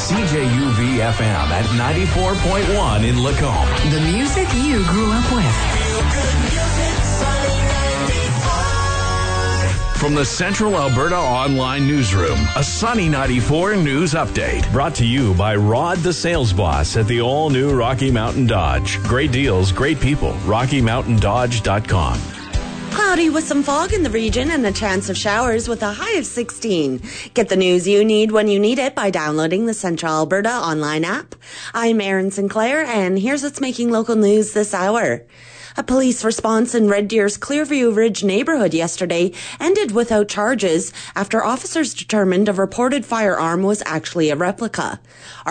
CJUV FM at 94.1 in Lacombe. The music you grew up with. From the Central Alberta Online Newsroom, a Sunny 94 news update. Brought to you by Rod the Sales Boss at the all-new Rocky Mountain Dodge. Great deals, great people. RockyMountainDodge.com. Cloudy with some fog in the region and a chance of showers with a high of 16. Get the news you need when you need it by downloading the Central Alberta online app. I'm Erin Sinclair, and here's what's making local news this hour. A police response in Red Deer's Clearview Ridge neighborhood yesterday ended without charges after officers determined a reported firearm was actually a replica.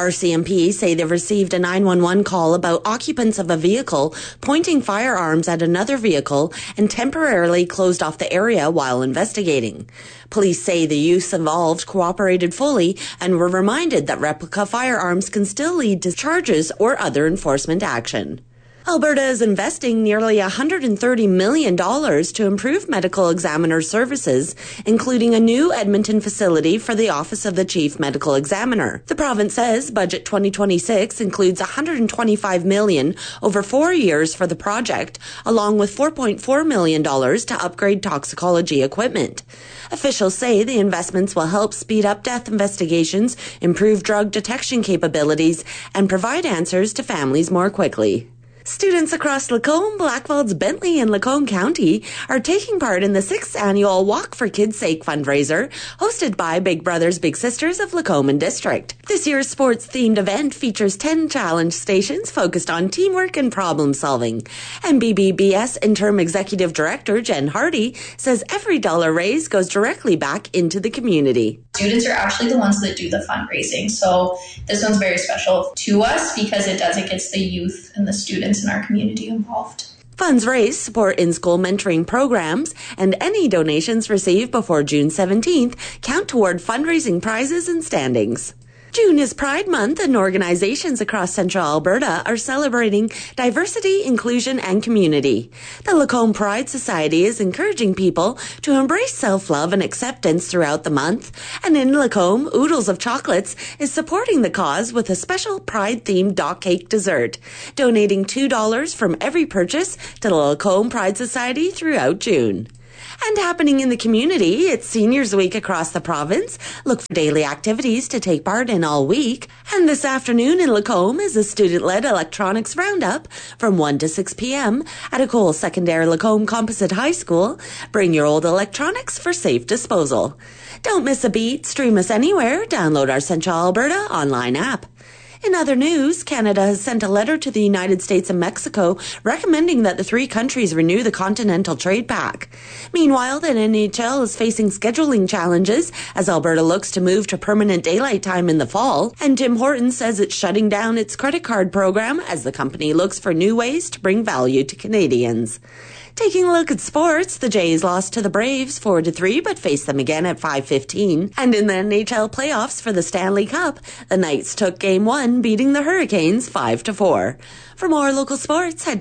RCMP say they've received a 911 call about occupants of a vehicle pointing firearms at another vehicle and temporarily closed off the area while investigating. Police say the youths involved cooperated fully and were reminded that replica firearms can still lead to charges or other enforcement action. Alberta is investing nearly $130 million to improve medical examiner services, including a new Edmonton facility for the Office of the Chief Medical Examiner. The province says Budget 2026 includes $125 million over 4 years for the project, along with $4.4 million to upgrade toxicology equipment. Officials say the investments will help speed up death investigations, improve drug detection capabilities, and provide answers to families more quickly. Students across Lacombe, Blackfalds, Bentley, and Lacombe County are taking part in the 6th annual Walk for Kids' Sake fundraiser, hosted by Big Brothers Big Sisters of Lacombe District. This year's sports-themed event features 10 challenge stations focused on teamwork and problem-solving. And BBBS Interim Executive Director Jen Hardy says every dollar raised goes directly back into the community. Students are actually the ones that do the fundraising, so this one's very special to us because it gets the youth and the students in our community involved. Funds raised support in-school mentoring programs, and any donations received before June 17th count toward fundraising prizes and standings. June is Pride Month, and organizations across Central Alberta are celebrating diversity, inclusion, and community. The Lacombe Pride Society is encouraging people to embrace self-love and acceptance throughout the month. And in Lacombe, Oodles of Chocolates is supporting the cause with a special Pride-themed dog cake dessert, donating $2 from every purchase to the Lacombe Pride Society throughout June. And happening in the community, it's Seniors Week across the province. Look for daily activities to take part in all week. And this afternoon in Lacombe is a student-led electronics roundup from 1 to 6 p.m. at École Secondaire Lacombe Composite High School. Bring your old electronics for safe disposal. Don't miss a beat. Stream us anywhere. Download our Central Alberta online app. In other news, Canada has sent a letter to the United States and Mexico recommending that the three countries renew the Continental Trade Pact. Meanwhile, the NHL is facing scheduling challenges as Alberta looks to move to permanent daylight time in the fall, and Tim Hortons says it's shutting down its credit card program as the company looks for new ways to bring value to Canadians. Taking a look at sports, the Jays lost to the Braves 4-3, but faced them again at 5:15. And in the NHL playoffs for the Stanley Cup, the Knights took Game 1, beating the Hurricanes 5-4. For more local sports, head to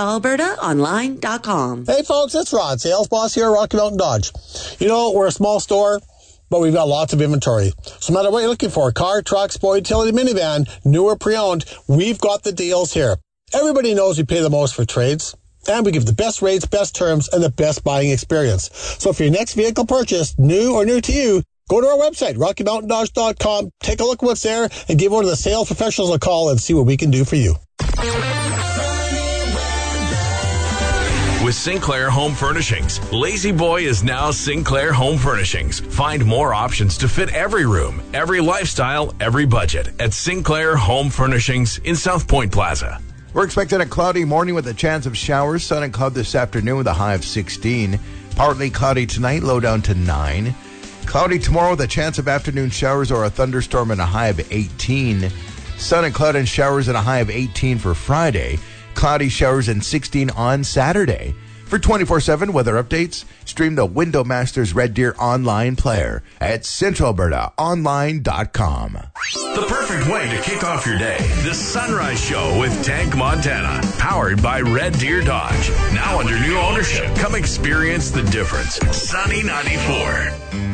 CentralAlbertaOnline.com. Hey folks, it's Rod, sales boss here at Rocky Mountain Dodge. You know, we're a small store, but we've got lots of inventory. So no matter what you're looking for, car, truck, sport, utility, minivan, new or pre-owned, we've got the deals here. Everybody knows we pay the most for trades. And we give the best rates, best terms, and the best buying experience. So for your next vehicle purchase, new or new to you, go to our website, RockyMountainDodge.com, take a look at what's there, and give one of the sales professionals a call and see what we can do for you. With Sinclair Home Furnishings, Lazy Boy is now Sinclair Home Furnishings. Find more options to fit every room, every lifestyle, every budget at Sinclair Home Furnishings in South Point Plaza. We're expecting a cloudy morning with a chance of showers. Sun and cloud this afternoon with a high of 16. Partly cloudy tonight, low down to 9. Cloudy tomorrow with a chance of afternoon showers or a thunderstorm and a high of 18. Sun and cloud and showers and a high of 18 for Friday. Cloudy showers and 16 on Saturday. For 24/7 weather updates, stream the Window Masters Red Deer online player at CentralAlbertaOnline.com. The perfect way to kick off your day. The Sunrise Show with Tank Montana. Powered by Red Deer Dodge. Now under new ownership. Come experience the difference. Sunny 94.